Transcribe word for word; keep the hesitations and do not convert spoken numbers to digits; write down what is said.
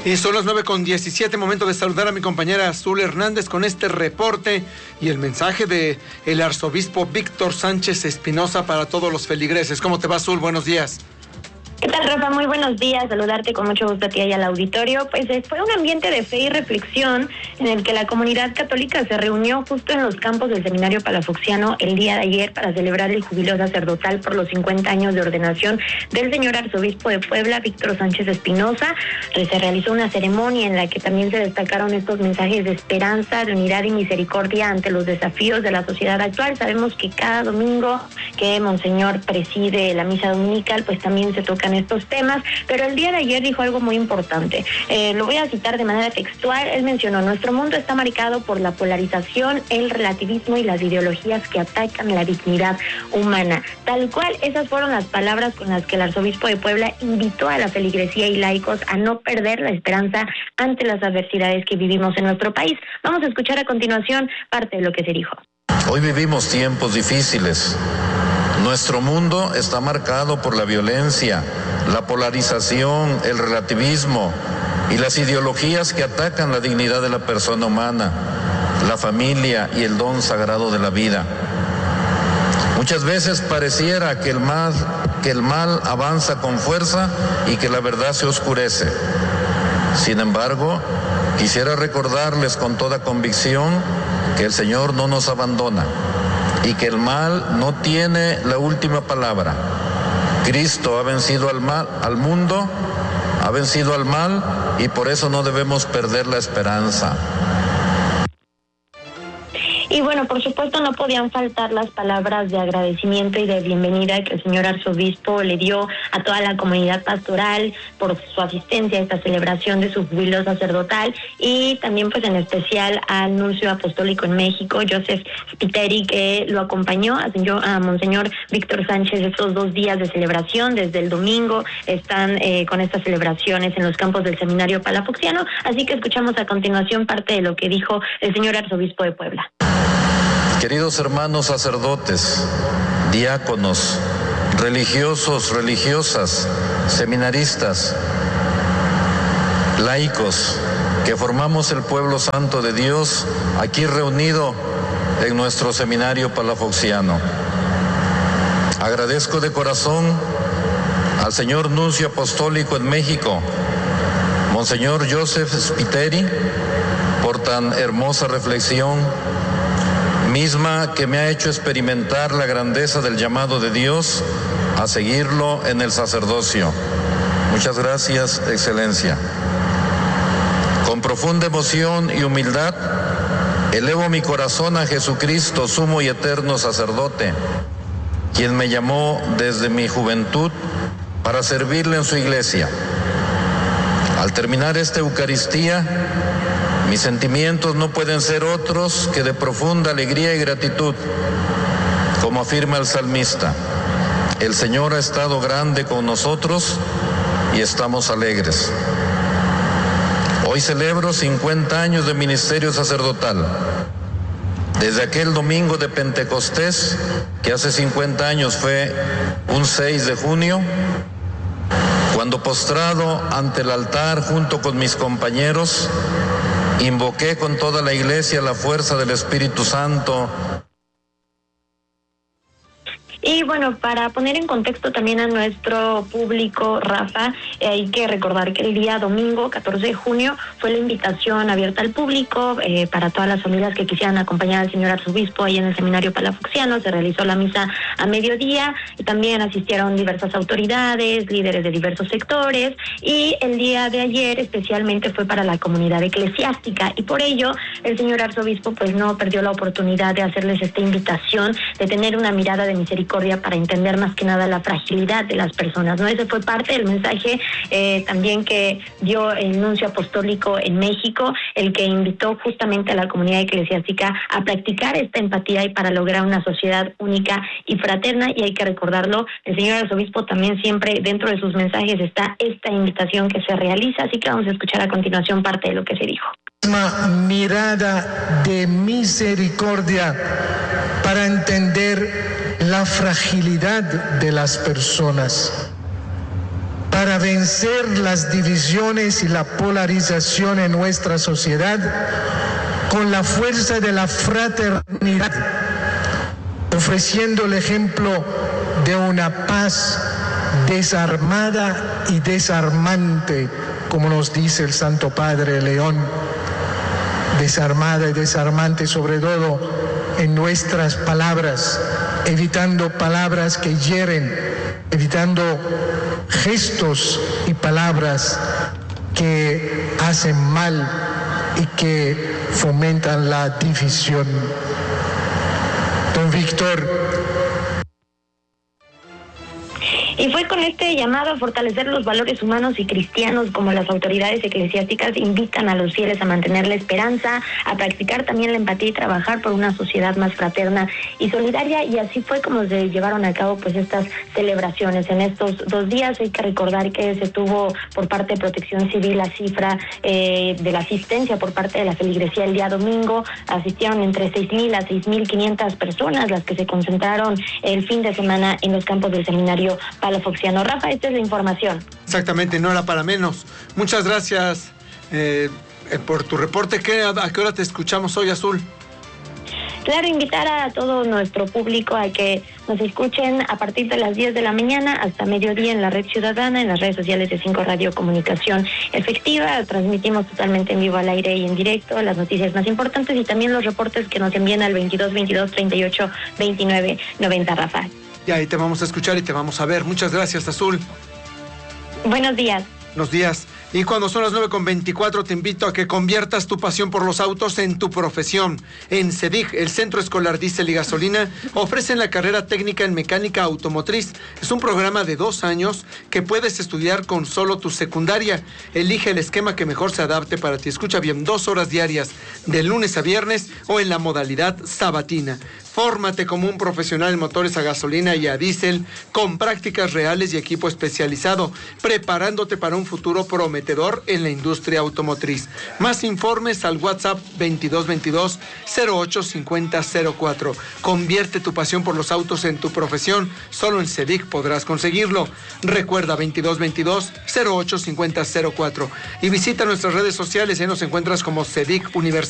Y son las nueve con diecisiete, momento de saludar a mi compañera Azul Hernández con este reporte y el mensaje de el arzobispo Víctor Sánchez Espinosa para todos los feligreses. ¿Cómo te va, Azul? Buenos días. ¿Qué tal, Rafa? Muy buenos días, saludarte con mucho gusto a ti y al auditorio. Pues eh, fue un ambiente de fe y reflexión en el que la comunidad católica se reunió justo en los campos del Seminario Palafoxiano el día de ayer para celebrar el jubileo sacerdotal por los cincuenta años de ordenación del señor arzobispo de Puebla, Víctor Sánchez Espinosa. Se realizó una ceremonia en la que también se destacaron estos mensajes de esperanza, de unidad y misericordia ante los desafíos de la sociedad actual. Sabemos que cada domingo que Monseñor preside la misa dominical, pues también se tocan estos temas, pero el día de ayer dijo algo muy importante. Eh, lo voy a citar de manera textual. Él mencionó: nuestro mundo está marcado por la polarización, el relativismo y las ideologías que atacan la dignidad humana. Tal cual, esas fueron las palabras con las que el arzobispo de Puebla invitó a la feligresía y laicos a no perder la esperanza ante las adversidades que vivimos en nuestro país. Vamos a escuchar a continuación parte de lo que se dijo. Hoy vivimos tiempos difíciles. Nuestro mundo está marcado por la violencia, la polarización, el relativismo y las ideologías que atacan la dignidad de la persona humana, la familia y el don sagrado de la vida. Muchas veces pareciera que el mal, que el mal avanza con fuerza y que la verdad se oscurece. Sin embargo, quisiera recordarles con toda convicción que el Señor no nos abandona y que el mal no tiene la última palabra. Cristo ha vencido al mal, al mundo, ha vencido al mal, y por eso no debemos perder la esperanza. Y bueno, por supuesto no podían faltar las palabras de agradecimiento y de bienvenida que el señor arzobispo le dio a toda la comunidad pastoral por su asistencia a esta celebración de su jubileo sacerdotal, y también pues en especial al nuncio apostólico en México, Joseph Spiteri, que lo acompañó a, señor, a Monseñor Víctor Sánchez estos dos días de celebración. Desde el domingo están eh, con estas celebraciones en los campos del Seminario Palafoxiano, así que escuchamos a continuación parte de lo que dijo el señor arzobispo de Puebla. Queridos hermanos sacerdotes, diáconos, religiosos, religiosas, seminaristas, laicos, que formamos el pueblo santo de Dios aquí reunido en nuestro Seminario Palafoxiano. Agradezco de corazón al señor nuncio apostólico en México, Monseñor Joseph Spiteri, por tan hermosa reflexión, misma que me ha hecho experimentar la grandeza del llamado de Dios a seguirlo en el sacerdocio. Muchas gracias, Excelencia. Con profunda emoción y humildad, elevo mi corazón a Jesucristo, sumo y eterno sacerdote, quien me llamó desde mi juventud para servirle en su iglesia. Al terminar esta Eucaristía, mis sentimientos no pueden ser otros que de profunda alegría y gratitud. Como afirma el salmista, el Señor ha estado grande con nosotros y estamos alegres. Hoy celebro cincuenta años de ministerio sacerdotal. Desde aquel domingo de Pentecostés, que hace cincuenta años fue un seis de junio, cuando postrado ante el altar junto con mis compañeros, invoqué con toda la iglesia la fuerza del Espíritu Santo. Y bueno, para poner en contexto también a nuestro público, Rafa, eh, hay que recordar que el día domingo, catorce de junio, fue la invitación abierta al público eh, para todas las familias que quisieran acompañar al señor arzobispo ahí en el Seminario Palafoxiano. Se realizó la misa a mediodía y también asistieron diversas autoridades, líderes de diversos sectores, y el día de ayer especialmente fue para la comunidad eclesiástica, y por ello el señor arzobispo pues no perdió la oportunidad de hacerles esta invitación, de tener una mirada de misericordia para entender más que nada la fragilidad de las personas, ¿no? Ese fue parte del mensaje eh, también que dio el nuncio apostólico en México, el que invitó justamente a la comunidad eclesiástica a practicar esta empatía y para lograr una sociedad única y fraterna. Y hay que recordarlo, el señor arzobispo también siempre dentro de sus mensajes está esta invitación que se realiza, así que vamos a escuchar a continuación parte de lo que se dijo. Una mirada de misericordia para entender la fragilidad de las personas, para vencer las divisiones y la polarización en nuestra sociedad con la fuerza de la fraternidad, ofreciendo el ejemplo de una paz desarmada y desarmante, como nos dice el Santo Padre León, desarmada y desarmante sobre todo en nuestras palabras, evitando palabras que hieren, evitando gestos y palabras que hacen mal y que fomentan la división. Don Víctor. Y fue con este llamado a fortalecer los valores humanos y cristianos como las autoridades eclesiásticas invitan a los fieles a mantener la esperanza, a practicar también la empatía y trabajar por una sociedad más fraterna y solidaria. Y así fue como se llevaron a cabo pues estas celebraciones. En estos dos días hay que recordar que se tuvo por parte de Protección Civil la cifra eh, de la asistencia por parte de la feligresía el día domingo. Asistieron entre seis mil a seis mil quinientas personas las que se concentraron el fin de semana en los campos del seminario Palafoxiano. Rafa, esta es la información. Exactamente, no era para menos. Muchas gracias eh, eh, por tu reporte. ¿Qué, a, ¿A qué hora te escuchamos hoy, Azul? Claro, invitar a todo nuestro público a que nos escuchen a partir de las diez de la mañana hasta mediodía en la Red Ciudadana, en las redes sociales de Cinco Radio Comunicación Efectiva. Transmitimos totalmente en vivo, al aire y en directo las noticias más importantes y también los reportes que nos envían al veintidós veintidós treinta y ocho veintinueve noventa, Rafa. Y ahí te vamos a escuchar y te vamos a ver. Muchas gracias, Azul. Buenos días. Buenos días. Y cuando son las nueve con veinticuatro, te invito a que conviertas tu pasión por los autos en tu profesión. En CEDIG, el Centro Escolar Diésel y Gasolina, ofrecen la carrera técnica en mecánica automotriz. Es un programa de dos años que puedes estudiar con solo tu secundaria. Elige el esquema que mejor se adapte para ti. Escucha bien, dos horas diarias, de lunes a viernes o en la modalidad sabatina. Fórmate como un profesional en motores a gasolina y a diésel, con prácticas reales y equipo especializado, preparándote para un futuro prometedor en la industria automotriz. Más informes al WhatsApp veintidós veintidós cero ocho cincuenta cero cuatro. Convierte tu pasión por los autos en tu profesión. Solo en CEDIC podrás conseguirlo. Recuerda veintidós veintidós cero ocho cincuenta cero cuatro. Y visita nuestras redes sociales, ahí nos encuentras como CEDIC Universidad.